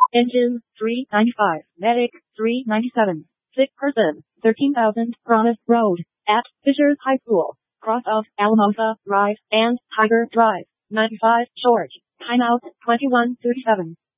Engine, 395. Medic, 397. Sick person, 13,000. Promise Road, at Fishers High School, cross of Alamosa Drive and Tiger Drive, 95 short. Timeout, 21:37.